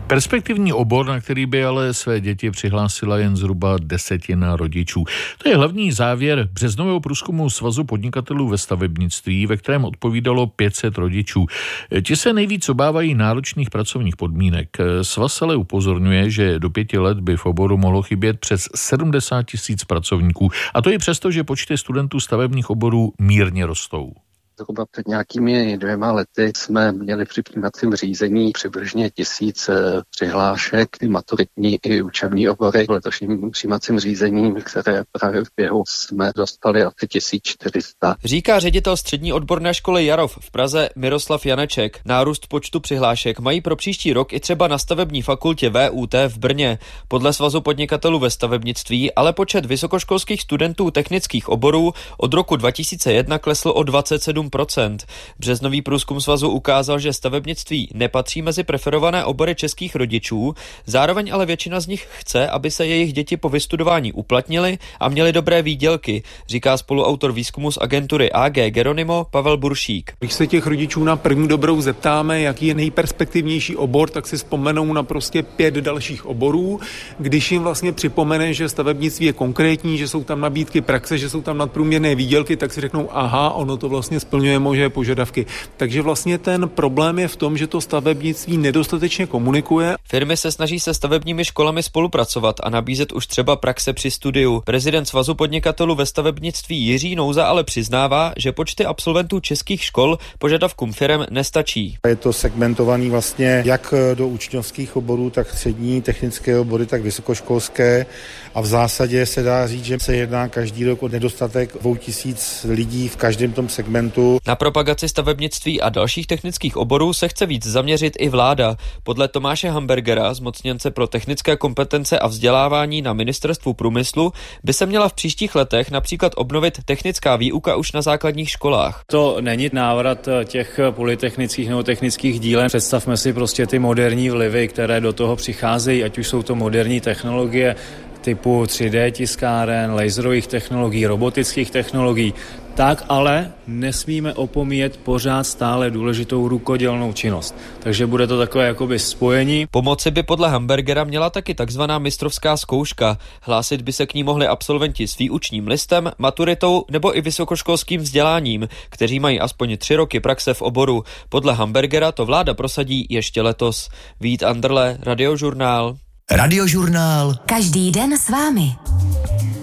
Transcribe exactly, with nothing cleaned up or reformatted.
Perspektivní obor, na který by ale své děti přihlásila jen zhruba desetina rodičů. To je hlavní závěr březnového průzkumu Svazu podnikatelů ve stavebnictví, ve kterém odpovídalo pět set rodičů. Ti se nejvíc obávají náročných pracovních podmínek. Svaz ale upozorňuje, že do pěti let by v oboru mohlo chybět přes sedmdesát tisíc pracovníků. A to i přesto, že počty studentů stavebních oborů mírně rostou. Zhruba před nějakými dvěma lety jsme měli při přijímacím řízení přibližně tisíc přihlášek, i maturitní i učební obory. V letošním přijímacím řízení, které právě v běhu, jsme dostali asi tisíc čtyři sta. Říká ředitel střední odborné školy Jarov v Praze Miroslav Janeček. Nárůst počtu přihlášek mají pro příští rok i třeba na stavební fakultě V U T v Brně. Podle Svazu podnikatelů ve stavebnictví ale počet vysokoškolských studentů technických oborů od roku dva tisíce jedna klesl o dvacet sedm procent. Březnový průzkum svazu ukázal, že stavebnictví nepatří mezi preferované obory českých rodičů, zároveň ale většina z nich chce, aby se jejich děti po vystudování uplatnily a měly dobré výdělky, říká spoluautor výzkumu z agentury A G Geronimo Pavel Buršík. Když se těch rodičů na první dobrou zeptáme, jaký je nejperspektivnější obor, tak si vzpomenou na prostě pět dalších oborů. Když jim vlastně připomene, že stavebnictví je konkrétní, že jsou tam nabídky praxe, že jsou tam nadprůměrné výdělky, tak si řeknou, aha, ono to vlastně splňuje moje požadavky. Takže vlastně ten problém je v tom, že to stavebnictví nedostatečně komunikuje. Firmy se snaží se stavebními školami spolupracovat a nabízet už třeba praxe při studiu. Prezident Svazu podnikatelů ve stavebnictví Jiří Nouza ale přiznává, že počty absolventů českých škol požadavkům firem nestačí. Je to segmentovaný vlastně jak do učňovských oborů, tak střední technické obory, tak vysokoškolské a v zásadě se dá říct, že se jedná každý rok o nedostatek dvou tisíc lidí v každém tom segmentu. Na propagaci stavebnictví a dalších technických oborů se chce víc zaměřit i vláda. Podle Tomáše Hambergera, zmocněnce pro technické kompetence a vzdělávání na Ministerstvu průmyslu, by se měla v příštích letech například obnovit technická výuka už na základních školách. To není návrat těch polytechnických nebo technických dílen. Představme si prostě ty moderní vlivy, které do toho přicházejí, ať už jsou to moderní technologie typu tři dé tiskáren, laserových technologií, robotických technologií. Tak ale nesmíme opomíjet pořád stále důležitou rukodělnou činnost. Takže bude to takové jakoby spojení. Pomoci by podle Hambergera měla taky takzvaná mistrovská zkouška. Hlásit by se k ní mohli absolventi s výučním listem, maturitou nebo i vysokoškolským vzděláním, kteří mají aspoň tři roky praxe v oboru. Podle Hambergera to vláda prosadí ještě letos. Vít Anderle, Radiožurnál. Radiožurnál. Každý den s vámi.